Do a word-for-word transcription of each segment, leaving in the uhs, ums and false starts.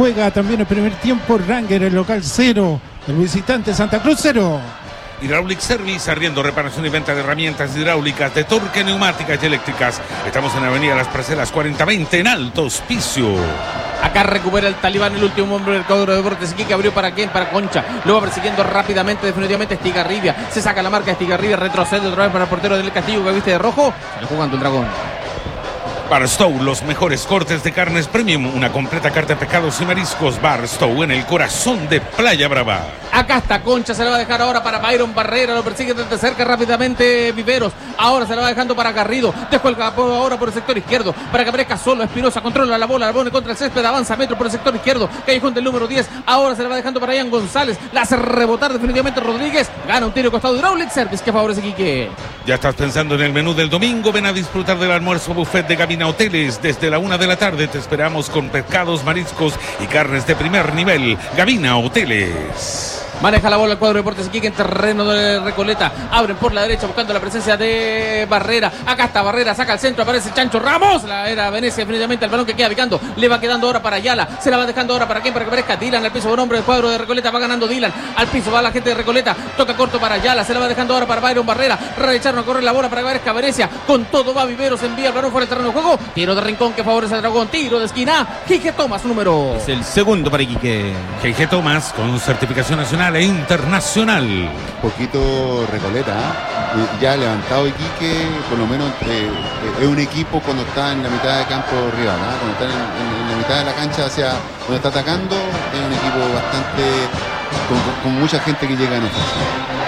juega también el primer tiempo. Ranger, el local cero, el visitante Santa Cruz cero. Hydraulic Service, arriendo, reparación y venta de herramientas hidráulicas de torque, neumáticas y eléctricas. Estamos en Avenida Las Parcelas cuarenta veinte en Alto Hospicio. Acá recupera el Talibán, el último hombre del cuadro de Deportes Iquique. Abrió para quién, para Concha. Lo va persiguiendo rápidamente, definitivamente Estigarribia. Se saca la marca de Estigarribia, retrocede otra vez para el portero del Castillo que viste de rojo. Sale jugando el Dragón. Barstow, los mejores cortes de carnes premium, una completa carta de pescados y mariscos. Barstow, en el corazón de Playa Brava. Acá está Concha, se la va a dejar ahora para Byron Barrera, lo persigue desde cerca rápidamente Viveros. Ahora se la va dejando para Garrido, dejó el campo ahora por el sector izquierdo para que aparezca solo Espinosa, controla la bola, la pone contra el césped, avanza metro por el sector izquierdo, callejón del número diez. Ahora se la va dejando para Ian González, la hace rebotar definitivamente Rodríguez, gana un tiro costado de Hydraulic Service que favorece a Quique. Ya estás pensando en el menú del domingo, ven a disfrutar del almuerzo buffet de Gavina Hoteles. Desde la una de la tarde te esperamos con pescados, mariscos y carnes de primer nivel. Gavina Hoteles. Maneja la bola el cuadro de Deportes Iquique en terreno de Recoleta. Abren por la derecha buscando la presencia de Barrera. Acá está Barrera, saca al centro, aparece Chancho Ramos. La era Venecia definitivamente el balón que queda picando. Le va quedando ahora para Ayala. Se la va dejando ahora para quién, para que aparezca Dylan al piso. Un hombre del cuadro de Recoleta, va ganando Dylan. Al piso va la gente de Recoleta. Toca corto para Ayala. Se la va dejando ahora para Byron Barrera. Recharon a correr la bola para que aparezca Venecia. Con todo va Viveros, envía el balón fuera del terreno de juego. Tiro de rincón que favorece al Dragón. Tiro de esquina. Quique Tomás, número. Es el segundo para Iquique. Quique Tomás con certificación nacional e internacional. Poquito Recoleta, ¿eh? Ya levantado Iquique, por lo menos eh, es un equipo cuando está en la mitad de campo rival, ¿eh? Cuando está en, en, en la mitad de la cancha hacia donde está atacando, es un equipo bastante con, con mucha gente que llega en ofensiva.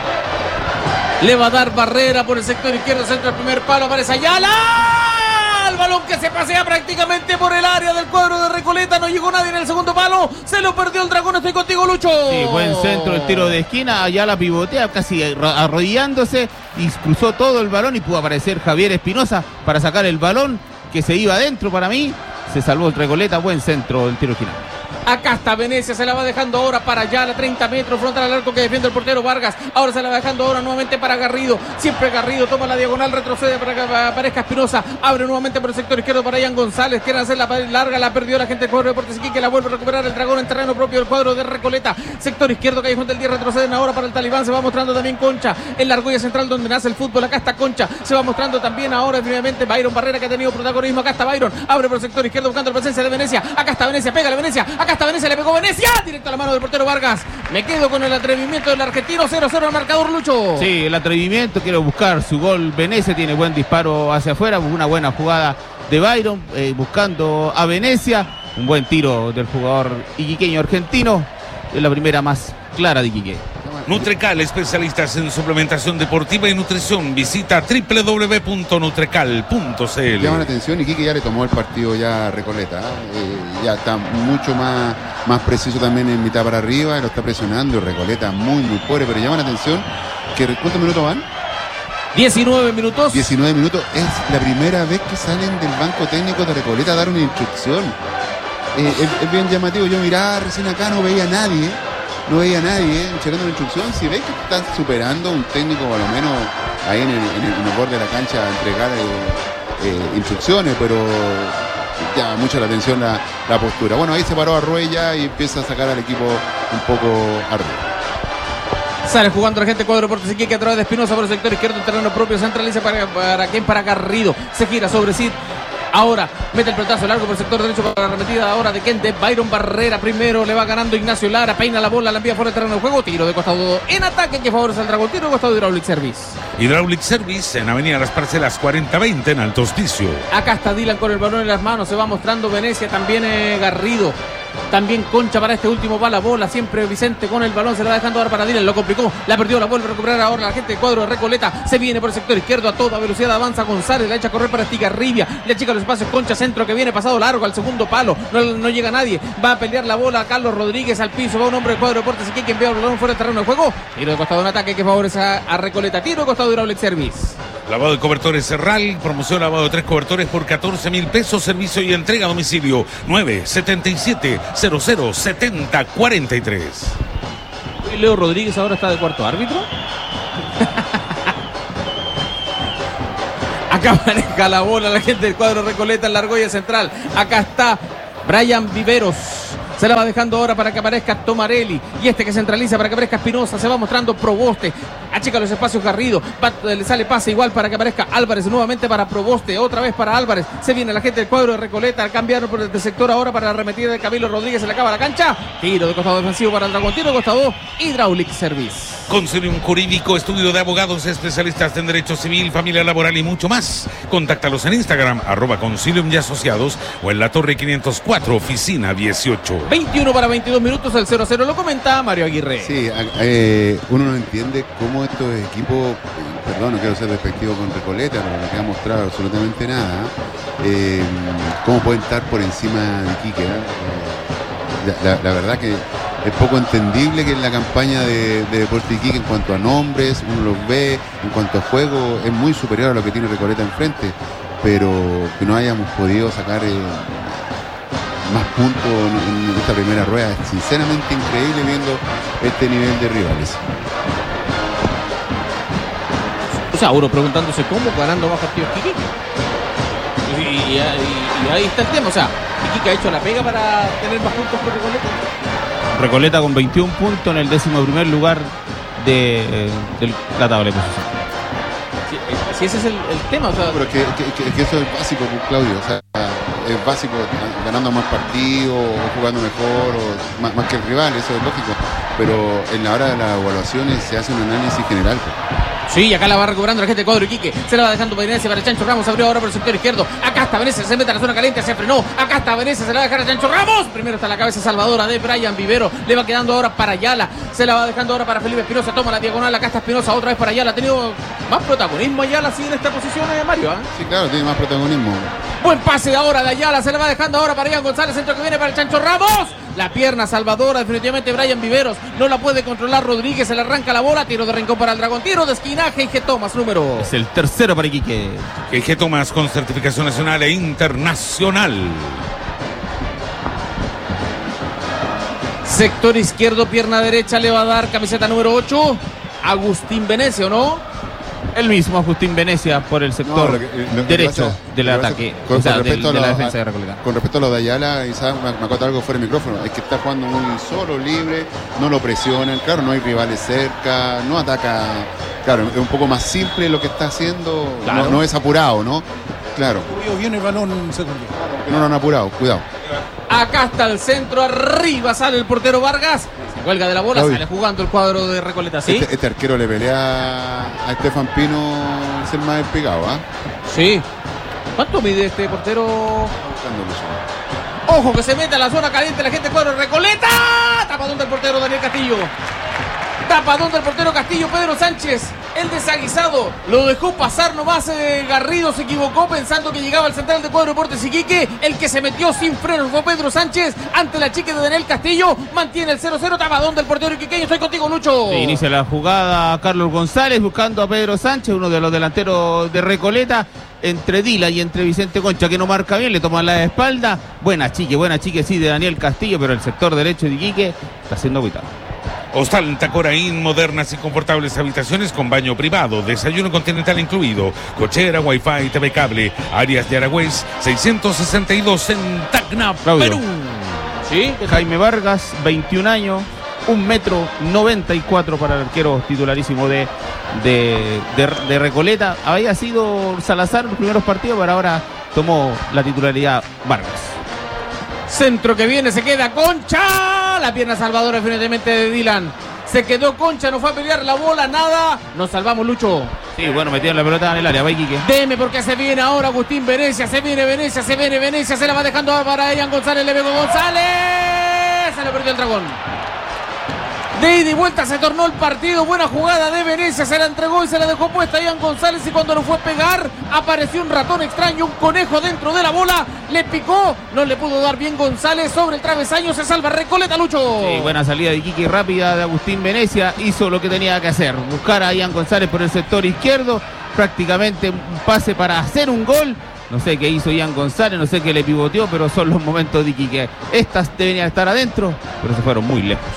Le va a dar Barrera por el sector izquierdo, centro el primer palo, aparece Ayala. El balón que se pasea prácticamente por el área del cuadro de Recoleta. No llegó nadie en el segundo palo. Se lo perdió el Dragón. Estoy contigo, Lucho. Sí, buen centro, el tiro de esquina. Allá la pivotea casi arrodillándose y cruzó todo el balón y pudo aparecer Javier Espinosa para sacar el balón que se iba adentro. Para mí se salvó el Recoleta. Buen centro, el tiro esquina. Acá está Venecia, se la va dejando ahora para Ayala, treinta metros, frontal al arco que defiende el portero Vargas. Ahora se la va dejando ahora nuevamente para Garrido. Siempre Garrido toma la diagonal, retrocede para que aparezca Espinosa. Abre nuevamente por el sector izquierdo para Ian González. Quieren hacer la larga, la perdió la gente del cuadro de Deportes Iquique, la vuelve a recuperar el Dragón en terreno propio del cuadro de Recoleta. Sector izquierdo, callejón del diez, retroceden ahora para el Talibán. Se va mostrando también Concha en la argolla central donde nace el fútbol. Acá está Concha, se va mostrando también ahora finalmente Byron Barrera que ha tenido protagonismo. Acá está Byron, abre por el sector izquierdo buscando la presencia de Venecia. Acá está Venecia, pégale Venecia. Acá está Venecia, le pegó Venecia. Directo a la mano del portero Vargas. Me quedo con el atrevimiento del argentino. cero cero el marcador, Lucho. Sí, el atrevimiento, quiero buscar su gol. Venecia tiene buen disparo hacia afuera, una buena jugada de Byron eh, buscando a Venecia. Un buen tiro del jugador iquiqueño argentino. Es la primera más clara de Iquique. Nutrecal, especialistas en suplementación deportiva y nutrición. Visita doble u doble u doble u punto nutrecal punto c l. Llama la atención, Iquique ya le tomó el partido ya Recoleta, ¿eh? Eh, ya está mucho más, más preciso también en mitad para arriba, lo está presionando. Recoleta muy muy pobre, pero llama la atención que ¿cuántos minutos van? diecinueve minutos. diecinueve minutos, es la primera vez que salen del banco técnico de Recoleta a dar una instrucción. Eh, es, es bien llamativo, yo miraba recién acá, no veía a nadie. No veía a nadie ¿eh? Checando la instrucción. Si ves que están superando un técnico, por lo menos ahí en el, en el, en el borde de la cancha, a entregar eh, eh, instrucciones, pero llama mucho la atención la, la postura. Bueno, ahí se paró a Ruella y empieza a sacar al equipo un poco arriba. Sale jugando la gente cuadro de Deportes Iquique a través de Espinosa por el sector izquierdo, terreno propio, centraliza para, para quien, para Garrido. Se gira sobre sí. Ahora mete el pelotazo largo por el sector derecho para la arremetida ahora de Kente. Byron Barrera primero, le va ganando Ignacio Lara, peina la bola, la envía fuera del terreno de juego. Tiro de costado en ataque que favorece al Dragón. Tiro de costado de Hydraulic Service. Hydraulic Service en Avenida Las Parcelas cuarenta veinte en Alto Hospicio. Acá está Dylan con el balón en las manos, se va mostrando Venecia, también eh, Garrido. También Concha para este último, va la bola, siempre Vicente con el balón, se la va dejando ahora para Dylan, lo complicó, la perdió, la vuelve a recuperar ahora la gente del cuadro de Recoleta, se viene por el sector izquierdo a toda velocidad, avanza González, la echa a correr para Estigarribia, le achica los espacios, Concha centro que viene pasado largo al segundo palo, no, no llega nadie, va a pelear la bola Carlos Rodríguez al piso, va un hombre del cuadro de Deportes Iquique que envía el balón fuera del terreno de juego, tiro de costado en ataque que favorece a, a Recoleta, tiro de costado de Hydraulic Service. Lavado de cobertores Serral, promoción lavado de tres cobertores por catorce mil pesos, servicio y entrega a domicilio nueve siete siete cero cero siete cero cuatro tres. Leo Rodríguez ahora está de cuarto árbitro. Acá maneja la bola la gente del cuadro Recoleta en la argolla central. Acá está Brian Viveros. Se la va dejando ahora para que aparezca Tomarelli. Y este que centraliza para que aparezca Espinosa. Se va mostrando Proboste. Achica los espacios Garrido. Va, le sale pase igual para que aparezca Álvarez. Nuevamente para Proboste. Otra vez para Álvarez. Se viene la gente del cuadro de Recoleta. Cambiaron por el sector ahora para la arremetida de Camilo Rodríguez. Se le acaba la cancha. Tiro de costado defensivo para el Dragón. Tiro de costado. Hydraulic Service. Consilium Jurídico, estudio de abogados especialistas en derecho civil, familia laboral y mucho más. Contáctalos en Instagram, arroba Consilium y Asociados, o en la Torre quinientos cuatro, oficina dieciocho. veintiuno para veintidós minutos, el cero a cero lo comenta Mario Aguirre. Sí, eh, uno no entiende cómo estos equipos, perdón, no quiero ser despectivo con Recoleta, pero no que ha mostrado absolutamente nada, eh, cómo pueden estar por encima de Iquique. ¿eh? La, la, la verdad que es poco entendible que en la campaña de, de Deportes Iquique, en cuanto a nombres, uno los ve, en cuanto a juego, es muy superior a lo que tiene Recoleta enfrente, pero que no hayamos podido sacar eh, más puntos en, en esta primera rueda es sinceramente increíble viendo este nivel de rivales. O sea, uno preguntándose cómo ganando más partidos que Iquique. Y, y, y, y ahí está el tema, o sea, Iquique ha hecho la pega para tener más puntos que Recoleta. Recoleta con veintiún puntos en el décimo primer lugar de, eh, de la tabla de posición. Si, si ese es el, el tema, o sea... Pero que, que, que eso es básico, Claudio, o sea, es básico ganando más partidos, o jugando mejor, o más, más que el rival, eso es lógico, pero en la hora de las evaluaciones se hace un análisis general. Sí, acá la va recuperando la gente de cuadro Iquique. Se la va dejando Venecia para Chancho Ramos. Abrió ahora por el sector izquierdo. Acá está Venecia, se mete a la zona caliente, se frenó. Acá está Venecia, se la va a dejar a Chancho Ramos. Primero está la cabeza salvadora de Brian Vivero. Le va quedando ahora para Ayala. Se la va dejando ahora para Felipe Espinosa. Toma la diagonal. Acá está Espinosa, otra vez para Ayala. Ha tenido más protagonismo Ayala así en esta posición, eh, Mario. ¿eh? Sí, claro, tiene más protagonismo. Buen pase ahora de Ayala. Se la va dejando ahora para Ian González. Centro que viene para el Chancho Ramos. La pierna salvadora, definitivamente Brian Viveros. No la puede controlar Rodríguez. Se le arranca la bola. Tiro de rincón para el Dragón. Tiro de esquinaje. Y G. Thomas, número. Es el tercero para Iquique. G. Thomas con certificación nacional e internacional. Sector izquierdo, pierna derecha. Le va a dar camiseta número ocho. Agustín Venecia, ¿o no? El mismo Agustín Venecia por el sector no, lo que, lo que derecho pasa, del ataque, con, o sea, con del, de la lo, defensa de Recoleta. Con respecto a lo de Ayala, Isaac, me, me acuerdo algo fuera del micrófono, es que está jugando muy solo, libre, no lo presionan, claro, no hay rivales cerca, no ataca, claro, es un poco más simple lo que está haciendo, claro. no, no es apurado, ¿no? Claro. Viene el balón segundo. No lo han apurado, cuidado. Acá está el centro, arriba sale el portero Vargas. Se cuelga de la bola, Claudio. Sale jugando el cuadro de Recoleta, ¿sí? Este, este arquero le pelea a Estefan Pino ser más despegado, ¿ah? ¿eh? Sí. ¿Cuánto mide este portero? Ojo que se mete a la zona caliente la gente del cuadro de Recoleta. Tapadón del portero Daniel Castillo. Tapadón del portero Castillo, Pedro Sánchez, el desaguisado, lo dejó pasar nomás. eh, Garrido se equivocó pensando que llegaba al central de cuadro Deportes Iquique. El que se metió sin frenos fue Pedro Sánchez ante la chica de Daniel Castillo. Mantiene el cero cero, tapadón del portero iquiqueño. Estoy contigo, Lucho. Sí, inicia la jugada Carlos González buscando a Pedro Sánchez, uno de los delanteros de Recoleta. Entre Dila y entre Vicente Concha, que no marca bien, le toman la espalda. Buena chique, buena chique, sí, de Daniel Castillo, pero el sector derecho de Iquique está siendo agüitado. Hostal Tacoraín, modernas y confortables habitaciones con baño privado, desayuno continental incluido, cochera, wifi, T V cable, áreas de Aragüez, seiscientos sesenta y dos en Tacna, Claudio. Perú. ¿Sí? Jaime Vargas, veintiún años, un metro noventa y cuatro para el arquero titularísimo de, de, de, de Recoleta. Había sido Salazar en los primeros partidos, pero ahora tomó la titularidad Vargas. Centro que viene, se queda Concha. La pierna salvadora definitivamente de Dylan. Se quedó Concha, no fue a pelear la bola, nada. Nos salvamos, Lucho. Sí, bueno, metieron la pelota en el área, va Iquique. Deme porque se viene ahora Agustín Venecia. Se viene Venecia, se viene Venecia. Se la va dejando para Ian González. Le pegó González. Se le perdió el Dragón. De ida y vuelta se tornó el partido. Buena jugada de Venecia. Se la entregó y se la dejó puesta a Ian González. Y cuando lo fue a pegar, apareció un ratón extraño, un conejo dentro de la bola. Le picó. No le pudo dar bien González. Sobre el travesaño se salva Recoleta, Lucho. Sí, buena salida de Iquique rápida de Agustín Venecia. Hizo lo que tenía que hacer. Buscar a Ian González por el sector izquierdo. Prácticamente un pase para hacer un gol. No sé qué hizo Ian González, no sé qué le pivoteó, pero son los momentos de Iquique. Estas deberían estar adentro, pero se fueron muy lejos.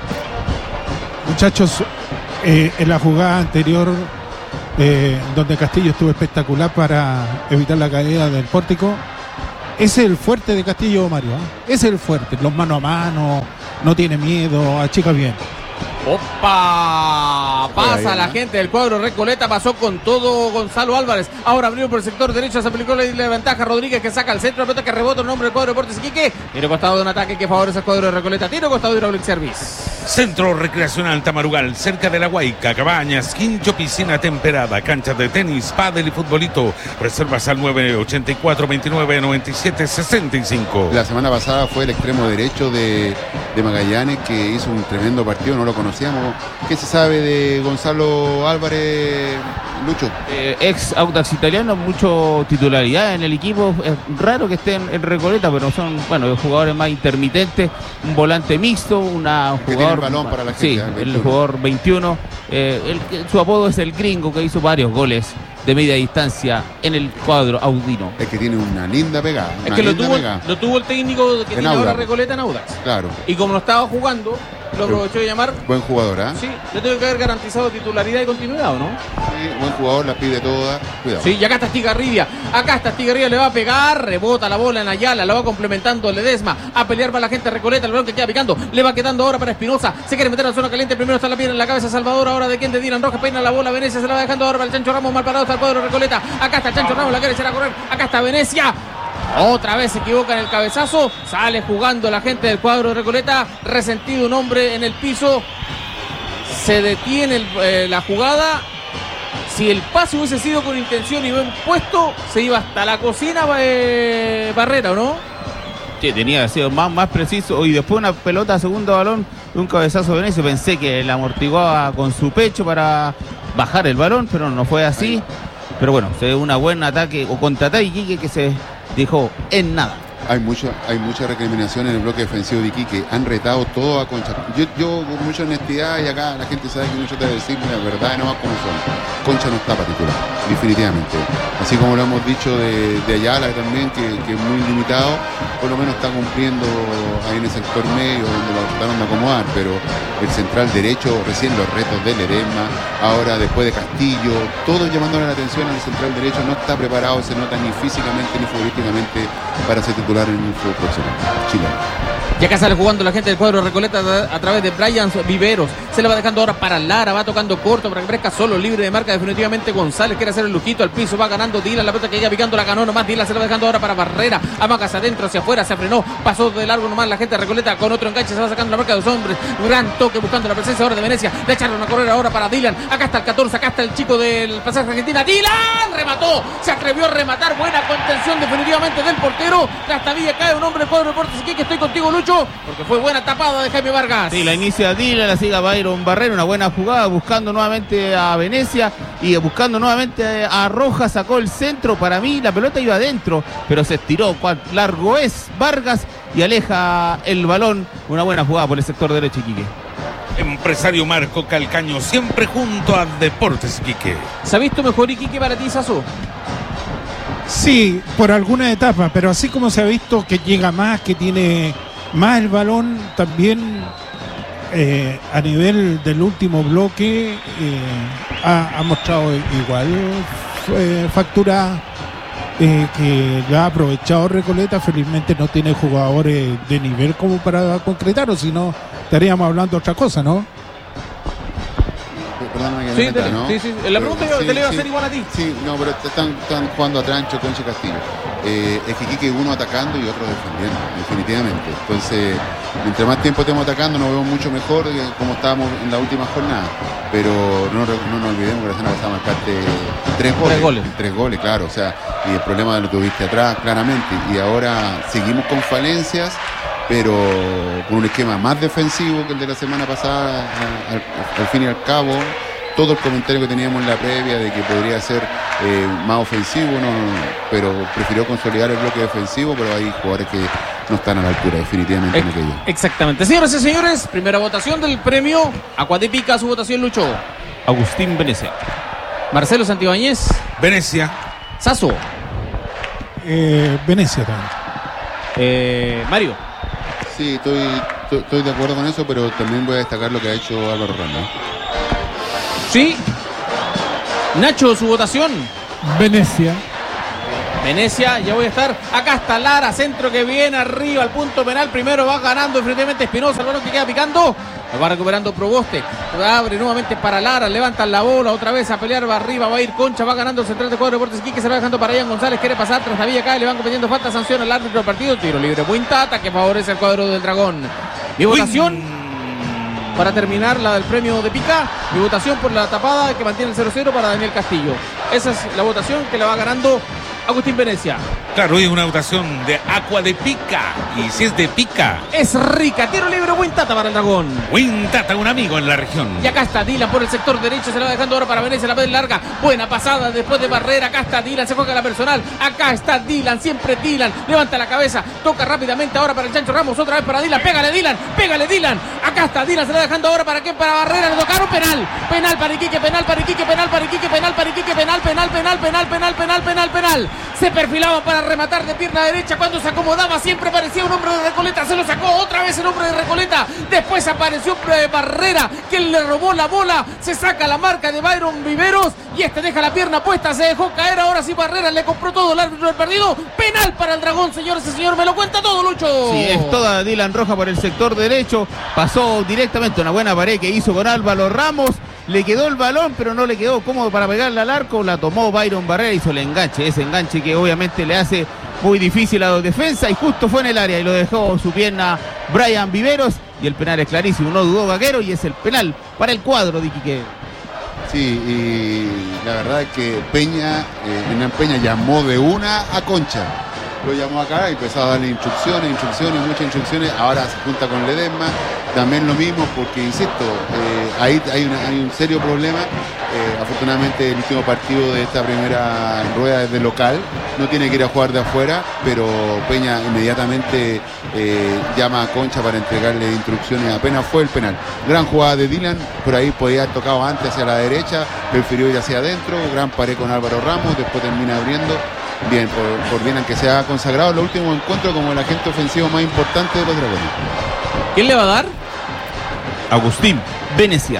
Muchachos, eh, en la jugada anterior, eh, donde Castillo estuvo espectacular para evitar la caída del pórtico, Ese es el fuerte de Castillo, Mario. ¿eh? Ese es el fuerte. Los mano a mano, no tiene miedo, achica bien. ¡Opa! Pasa Ahí, la ¿no? gente del cuadro Recoleta, pasó con todo Gonzalo Álvarez. Ahora abrió por el sector derecho, se aplicó la, la ventaja Rodríguez que saca al centro, pelota que rebota en nombre del cuadro de Deportes Iquique. Tiro costado de un ataque que favorece al cuadro de Recoleta. Tiro costado de Hydraulic Service. Centro Recreacional Tamarugal, cerca de La Guayca, cabañas, quincho, piscina temperada, canchas de tenis, pádel y futbolito. Reservas al nueve ochenta y cuatro, veintinueve, noventa y siete, sesenta y cinco. La semana pasada fue el extremo derecho de, de Magallanes, que hizo un tremendo partido, no lo conocíamos. ¿Qué se sabe de Gonzalo Álvarez, Lucho? Eh, ex Audax Italiano, mucho titularidad en el equipo. Es raro que esté en, en Recoleta, pero son, bueno, los jugadores más intermitentes. Un volante mixto, una Que tiene jugador. el balón para la gente, Sí, ¿eh? el veintiuno. jugador veintiuno. Eh, el- su apodo es el gringo, que hizo varios goles de media distancia en el cuadro audino. Es que tiene una linda pegada. Es Una que lo linda tuvo, pegada. lo tuvo el técnico que tiene Audax. ahora Recoleta en Audax. Claro, Y como no estaba jugando, lo aprovechó de llamar. buen jugador, ¿ah? Sí, le tengo que haber garantizado titularidad y continuidad, ¿o no? Sí, buen jugador, la pide toda. Cuidado. Sí, y acá está Estigarribia. Acá está Estigarribia, le va a pegar. Rebota la bola en Ayala, la va complementando Ledesma. A pelear para la gente de Recoleta. El balón que queda picando. Le va quedando ahora para Espinosa. Se quiere meter a la zona caliente. Primero está la piedra en la cabeza Salvador. Ahora de quién, de Dylan Rojas. Peina la bola. Venecia se la va dejando ahora para el Chancho Ramos. Mal parado está el cuadro de Recoleta. Acá está el Chancho Ramos. La quiere echar a correr. Acá está Venecia. Otra vez se equivoca en el cabezazo. Sale jugando la gente del cuadro de Recoleta. Resentido un hombre en el piso. Se detiene el- eh, la jugada. Si el pase hubiese sido con intención y bien puesto, se iba hasta la cocina eh, Barrera, ¿o no? Sí, tenía que ser más, más preciso. Y después una pelota, segundo balón, un cabezazo de Venecia. Pensé que la amortiguaba con su pecho para bajar el balón, pero no fue así. Pero bueno, se ve una buena ataque o contraataque Iquique que se dejó en nada. Hay mucho, hay mucha recriminación en el bloque defensivo de Iquique. Han retado todo a Concha. Yo, yo con mucha honestidad, y acá la gente sabe que mucho te decir la verdad y no más como son. Concha no está para titular, definitivamente. Así como lo hemos dicho de, de Ayala también, que, que es muy limitado, por lo menos está cumpliendo ahí en el sector medio donde lo trataron de acomodar, pero el central derecho, recién los retos de Ledesma, ahora después de Castillo, todos llamándole la atención al central derecho, no está preparado, se nota ni físicamente ni futbolísticamente para ser titular en el fútbol profesional chileno. Y acá sale jugando la gente del cuadro de Recoleta a, a través de Brian Viveros. Se le va dejando ahora para Lara, va tocando corto para que Fresca solo, libre de marca definitivamente González. Quiere hacer el lujito al piso, va ganando Dylan, la pelota que llega picando la ganó nomás. Dylan se la va dejando ahora para Barrera. Amacas adentro, hacia afuera, se frenó, pasó de largo nomás la gente de Recoleta con otro enganche, se va sacando la marca de dos hombres. Gran toque buscando la presencia ahora de Venecia. Le echaron a correr ahora para Dylan. Acá está el catorce, acá está el chico del pasaje Argentina. Dylan remató, se atrevió a rematar. Buena contención definitivamente del portero. Trastavilla cae un hombre del cuadro de Deportes Iquique. Estoy contigo, Lucho, porque fue buena tapada de Jaime Vargas. Sí, la inicia Dylan, la sigue Byron Barrera, una buena jugada, buscando nuevamente a Venecia y buscando nuevamente a Rojas, sacó el centro. Para mí la pelota iba adentro, pero se estiró. Cuán largo es Vargas y aleja el balón. Una buena jugada por el sector derecho, Iquique. Empresario Marco Calcaño, siempre junto a Deportes Iquique. ¿Se ha visto mejor Iquique para ti, Sasu? Sí, por alguna etapa, pero así como se ha visto que llega más, que tiene más el balón, también eh, a nivel del último bloque eh, ha, ha mostrado igual eh, factura eh, que ya ha aprovechado Recoleta. Felizmente no tiene jugadores de nivel como para concretar, o si no estaríamos hablando de otra cosa, ¿no? Perdóname que me Sí, meta, te- ¿no? sí, sí. La pregunta yo Sí, te la iba a sí. hacer igual a ti. Sí, no, pero están, están jugando a Trancho, Concha y Castillo. Eh, es que Iquique uno atacando y otro defendiendo, definitivamente. Entonces, mientras más tiempo estemos atacando, nos vemos mucho mejor que como estábamos en la última jornada. Pero no, no nos olvidemos que la semana pasada marcaste tres goles. Tres goles. Tres goles, claro. O sea, y el problema lo tuviste atrás, claramente. Y ahora seguimos con falencias, pero con un esquema más defensivo que el de la semana pasada, al, al fin y al cabo. Todo el comentario que teníamos en la previa de que podría ser eh, más ofensivo, no, pero prefirió consolidar el bloque defensivo, pero hay jugadores que no están a la altura, definitivamente en aquello. Exactamente. Señoras y señores, primera votación del premio. Acuatipica su votación, Lucho. Agustín Venecia. Marcelo Santibáñez. Venecia. Sasso. Eh, Venecia también. Eh, Mario. Sí, estoy, estoy, estoy de acuerdo con eso, pero también voy a destacar lo que ha hecho Álvaro Randa. Sí. Nacho, su votación. Venecia. Venecia, ya voy a estar. Acá está Lara, centro que viene arriba al punto penal. Primero va ganando efectivamente Espinosa, el balón que queda picando. Lo va recuperando Proboste. Abre nuevamente para Lara, levantan la bola otra vez a pelear, va arriba, va a ir Concha, va ganando el central de cuadro de Deportes Iquique, se va dejando para Ian González, quiere pasar tras la vía, cae, le van cometiendo falta, sanción al árbitro del partido, tiro libre, Buintata que favorece al cuadro del Dragón. Mi votación para terminar la del premio de Pica, mi votación por la tapada que mantiene el cero cero para Daniel Castillo. Esa es la votación que la va ganando Agustín Venecia. Claro, hoy es una votación de Aqua de Pica. Y si es de Pica, es rica. Tiro libre, Buintata para el Dragón. Buintata, un amigo en la región. Y acá está Dylan por el sector derecho. Se la va dejando ahora para Venecia. La vez larga. Buena pasada después de Barrera. Acá está Dylan. Se juega la personal. Acá está Dylan. Siempre Dylan. Levanta la cabeza. Toca rápidamente ahora para el Chancho Ramos. Otra vez para Dylan. Pégale, Dylan. Pégale, Dylan. Acá está Dylan. Se la va dejando ahora para qué? Para Barrera. Le tocaron penal. Penal para Iquique. Penal para Iquique. Penal para Iquique. Penal para Iquique. Penal, penal, penal, penal, penal, penal, penal, penal. Se perfilaba para rematar de pierna derecha. Cuando se acomodaba siempre parecía un hombre de Recoleta. Se lo sacó otra vez el hombre de Recoleta. Después apareció Barrera, quien le robó la bola. Se saca la marca de Byron Viveros y este deja la pierna puesta. Se dejó caer. Ahora sí Barrera le compró todo el árbitro del partido. Penal para el Dragón, señores y señores. Me lo cuenta todo, Lucho. Sí, es toda Dylan Roja por el sector derecho. Pasó directamente una buena pared que hizo con Álvaro Ramos. Le quedó el balón, pero no le quedó cómodo para pegarle al arco. La tomó Byron Barrera, hizo el enganche. Ese enganche que obviamente le hace muy difícil a la defensa. Y justo fue en el área y lo dejó su pierna Brian Viveros. Y el penal es clarísimo, no dudó Vaquero. Y es el penal para el cuadro de Iquique. Sí, y la verdad es que Peña, eh, Hernán Peña llamó de una a Concha. Lo llamó acá y empezó a darle instrucciones, instrucciones, muchas instrucciones. Ahora se junta con Ledesma, también lo mismo, porque insisto, eh, ahí hay, una, hay un serio problema. Eh, afortunadamente el último partido de esta primera rueda es de local, no tiene que ir a jugar de afuera, pero Peña inmediatamente eh, llama a Concha para entregarle instrucciones. Apenas fue el penal. Gran jugada de Dylan, por ahí podía haber tocado antes hacia la derecha, prefirió ir hacia adentro, gran pared con Álvaro Ramos, después termina abriendo. Bien, por, por bien que se ha consagrado el último encuentro como el agente ofensivo más importante de los Dragones. ¿Quién le va a dar? Agustín Venecia.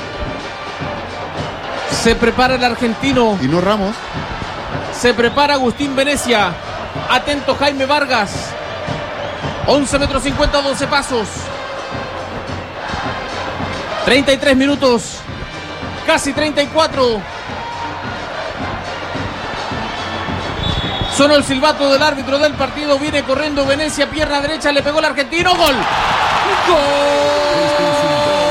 Se prepara el argentino. Y no Ramos. Se prepara Agustín Venecia. Atento Jaime Vargas. once metros cincuenta, doce pasos. treinta y tres minutos. Casi treinta y cuatro. Sonó el silbato del árbitro del partido. Viene corriendo Venecia, pierna derecha, le pegó el argentino. ¡Gol! ¡Gol!